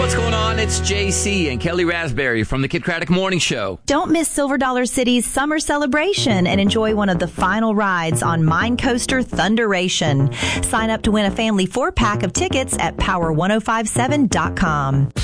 What's going on? It's JC and Kelly Raspberry from the Kid Craddock Morning Show. Don't miss Silver Dollar City's summer celebration and enjoy one of the final rides on Mine Coaster Thunderation. Sign up to win a family 4-pack of tickets at power1057.com.